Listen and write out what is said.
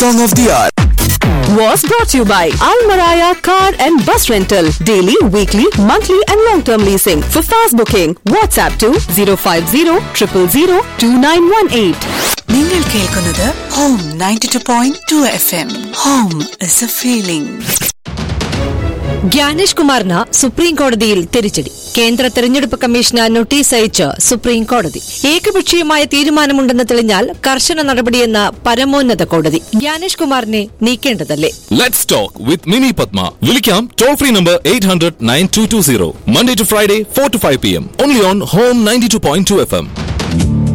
Song of the Hour was brought to you by Al-Maraya Car and Bus Rental. Daily, weekly, monthly and long-term leasing. For fast booking, WhatsApp to 050-000-2918. നിങ്ങൾ കേൾക്കുന്നത് home 92.2 FM. Home is a feeling. Gyanesh കുമാറിന് supreme കോടതിയിൽ തിരിച്ചടി. കേന്ദ്ര തെരഞ്ഞെടുപ്പ് commission notice അയച്ച് supreme കോടതി. ഏകപക്ഷീയമായ തീരുമാനമുണ്ടെന്ന് തെളിഞ്ഞാൽ കർശന നടപടിയെന്ന് പരമോന്നത കോടതി. ജ്ഞാനേഷ് കുമാറിനെ നീക്കേണ്ടതല്ലേ? Let's talk with Mini Padma. വിളിക്കാം toll free number 800-9220. Monday to Friday 4 to 5 p.m. Only on Home 92.2 FM.